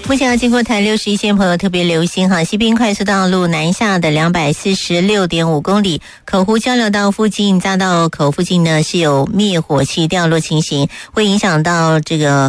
目前要经过台61线朋友特别留心哈，西滨快速道路南下的246.5公里，口湖交流道附近匝道口附近呢是有灭火器掉落情形，会影响到这个